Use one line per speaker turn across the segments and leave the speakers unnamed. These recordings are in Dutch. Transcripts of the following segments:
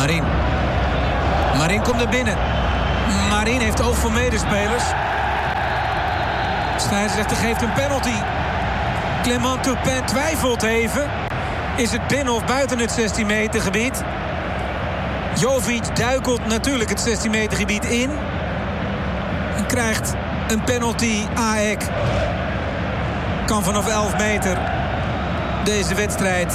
Marin komt naar binnen. Marin heeft oog voor medespelers. Scheidsrechter geeft een penalty. Clément Turpin twijfelt even. Is het binnen of buiten het 16 meter gebied? Jovic duikelt natuurlijk het 16 meter gebied in. En krijgt een penalty. AEK kan vanaf 11 meter deze wedstrijd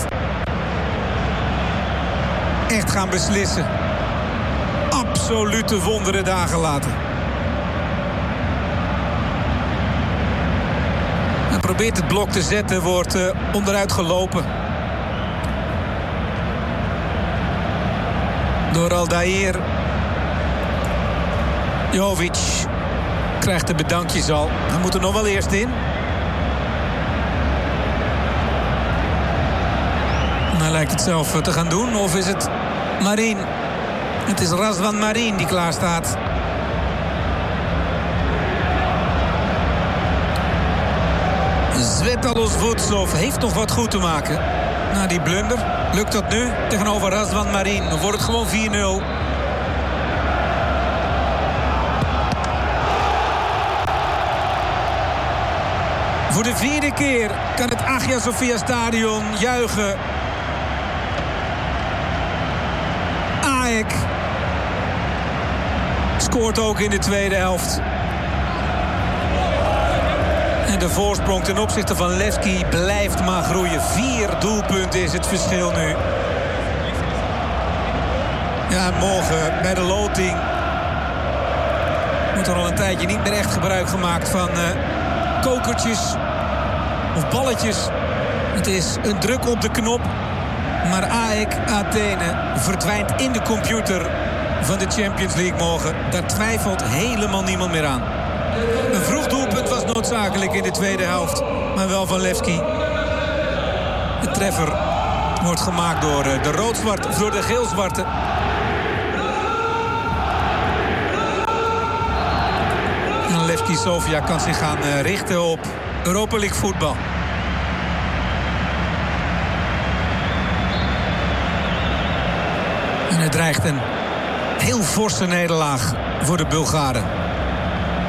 echt gaan beslissen. Absolute wonderen dagen later. Hij probeert het blok te zetten, wordt onderuit gelopen door Aldair. Jovic krijgt de bedankjes al. Hij moet er nog wel eerst in. Hij lijkt het zelf te gaan doen. Of is het Marin? Het is Razvan Marin die klaar staat. Zvetalos Vutsov heeft nog wat goed te maken. Na die blunder lukt dat nu tegenover Razvan Marin. Dan wordt het gewoon 4-0. Voor de 4e keer kan het Hagia Sophia Stadion juichen. AEK scoort ook in de tweede helft. En de voorsprong ten opzichte van Levski blijft maar groeien. 4 doelpunten is het verschil nu. Ja, morgen bij de loting wordt er al een tijdje niet meer echt gebruik gemaakt van kokertjes of balletjes. Het is een druk op de knop. Maar AEK Athene verdwijnt in de computer van de Champions League morgen. Daar twijfelt helemaal niemand meer aan. Een vroeg doelpunt was noodzakelijk in de tweede helft. Maar wel van Levski. De treffer wordt gemaakt door de rood-zwarte, of door de geel-zwarte. En Levski Sofia kan zich gaan richten op Europa League voetbal. En het dreigt een heel forse nederlaag voor de Bulgaren.